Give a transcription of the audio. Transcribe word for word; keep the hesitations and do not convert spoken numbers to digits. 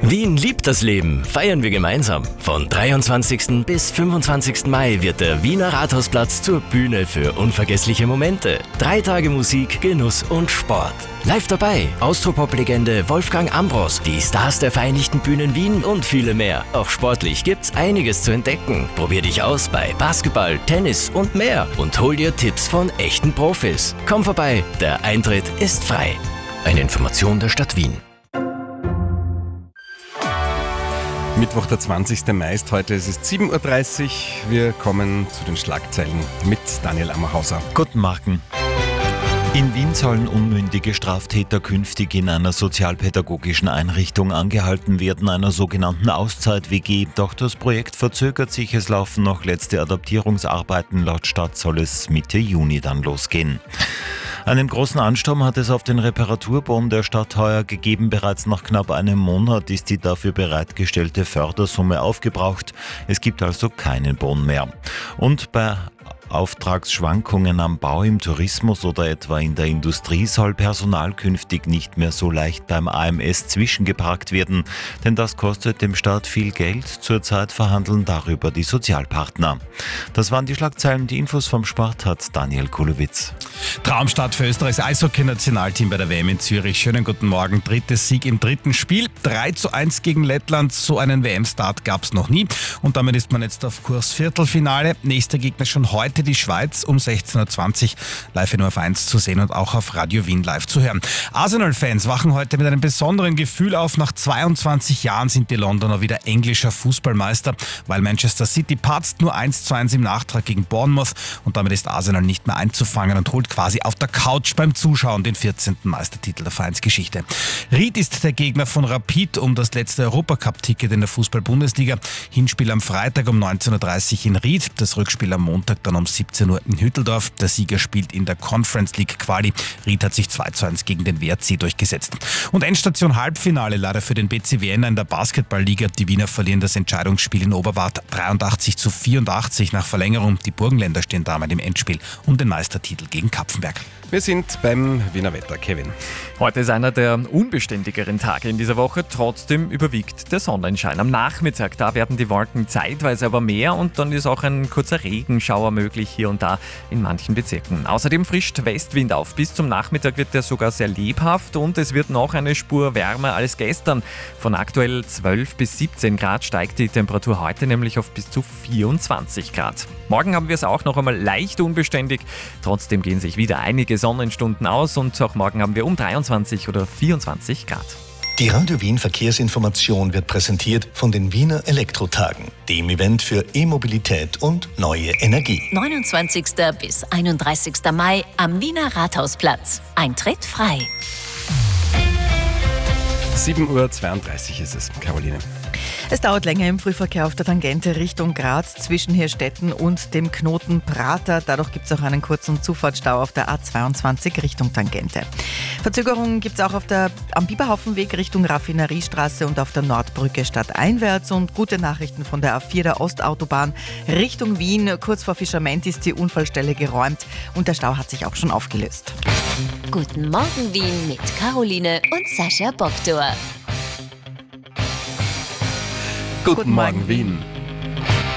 Wien liebt das Leben, feiern wir gemeinsam. Von dreiundzwanzigsten bis fünfundzwanzigsten Mai wird der Wiener Rathausplatz zur Bühne für unvergessliche Momente. Drei Tage Musik, Genuss und Sport. Live dabei Austropop-Legende Wolfgang Ambros, die Stars der Vereinigten Bühnen Wien und viele mehr. Auch sportlich gibt's einiges zu entdecken. Probier dich aus bei Basketball, Tennis und mehr und hol dir Tipps von echten Profis. Komm vorbei, der Eintritt ist frei. Eine Information der Stadt Wien. Mittwoch, der zwanzigsten Mai ist heute, es ist sieben Uhr dreißig. Wir kommen zu den Schlagzeilen mit Daniel Ammerhauser. Guten Morgen. In Wien sollen unmündige Straftäter künftig in einer sozialpädagogischen Einrichtung angehalten werden, einer sogenannten Auszeit-W G. Doch das Projekt verzögert sich, es laufen noch letzte Adaptierungsarbeiten. Laut Stadt soll es Mitte Juni dann losgehen. Einen großen Ansturm hat es auf den Reparaturbon der Stadt heuer gegeben. Bereits nach knapp einem Monat ist die dafür bereitgestellte Fördersumme aufgebraucht. Es gibt also keinen Bon mehr. Und bei Auftragsschwankungen am Bau, im Tourismus oder etwa in der Industrie soll Personal künftig nicht mehr so leicht beim A M S zwischengeparkt werden, denn das kostet dem Staat viel Geld. Zurzeit verhandeln darüber die Sozialpartner. Das waren die Schlagzeilen. Die Infos vom Sport hat Daniel Kulowitz. Traumstart für Österreichs Eishockey-Nationalteam bei der W M in Zürich. Schönen guten Morgen. Drittes Sieg im dritten Spiel. drei zu eins gegen Lettland. So einen W M-Start gab es noch nie. Und damit ist man jetzt auf Kurs Viertelfinale. Nächster Gegner schon heute die Schweiz um sechzehn Uhr zwanzig. Live in O R F eins zu sehen und auch auf Radio Wien live zu hören. Arsenal-Fans wachen heute mit einem besonderen Gefühl auf. Nach zweiundzwanzig Jahren sind die Londoner wieder englischer Fußballmeister, weil Manchester City patzt nur eins zu eins im Nachtrag gegen Bournemouth und damit ist Arsenal nicht mehr einzufangen und holt quasi auf der Couch beim Zuschauen den vierzehnten Meistertitel der Vereinsgeschichte. Ried ist der Gegner von Rapid um das letzte Europacup-Ticket in der Fußball-Bundesliga. Hinspiel am Freitag um neunzehn Uhr dreißig in Ried, das Rückspiel am Montag dann um siebzehn Uhr in Hütteldorf. Der Sieger spielt in der Conference League Quali. Ried hat sich zwei zu eins gegen den W R C durchgesetzt. Und Endstation Halbfinale leider für den B C Vienna in der Basketballliga. Die Wiener verlieren das Entscheidungsspiel in Oberwart dreiundachtzig zu vierundachtzig nach Verlängerung. Die Burgenländer stehen damit im Endspiel um den Meistertitel gegen Kapfenberg. Wir sind beim Wiener Wetter. Kevin. Heute ist einer der unbeständigeren Tage in dieser Woche. Trotzdem überwiegt der Sonnenschein. Am Nachmittag, da werden die Wolken zeitweise aber mehr und dann ist auch ein kurzer Regenschauer möglich hier und da in manchen Bezirken. Außerdem frischt Westwind auf. Bis zum Nachmittag wird der sogar sehr lebhaft und es wird noch eine Spur wärmer als gestern. Von aktuell zwölf bis siebzehn Grad steigt die Temperatur heute nämlich auf bis zu vierundzwanzig Grad. Morgen haben wir es auch noch einmal leicht unbeständig. Trotzdem gehen sich wieder einige Sonnenstunden aus und auch morgen haben wir um dreiundzwanzig oder vierundzwanzig Grad. Die Radio Wien Verkehrsinformation wird präsentiert von den Wiener Elektrotagen, dem Event für E-Mobilität und neue Energie. neunundzwanzigsten bis einunddreißigsten Mai am Wiener Rathausplatz. Eintritt frei. sieben Uhr zweiunddreißig ist es. Caroline. Es dauert länger im Frühverkehr auf der Tangente Richtung Graz zwischen Hirstetten und dem Knoten Prater. Dadurch gibt es auch einen kurzen Zufahrtsstau auf der A zweiundzwanzig Richtung Tangente. Verzögerungen gibt es auch auf der, am Biberhaufenweg Richtung Raffineriestraße und auf der Nordbrücke stadteinwärts. Und gute Nachrichten von der A vier der Ostautobahn Richtung Wien. Kurz vor Fischerment ist die Unfallstelle geräumt und der Stau hat sich auch schon aufgelöst. Guten Morgen Wien mit Caroline und Sascha Boktor. Guten Morgen, Wien.